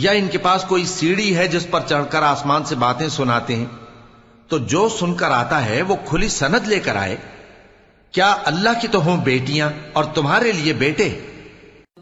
या इनके पास कोई सीढ़ी है जिस पर चढ़कर आसमान से बातें सुनाते हैं, तो जो सुनकर आता है वो खुली सनद लेकर आए। क्या अल्लाह की तो हों बेटियां और तुम्हारे लिए बेटे?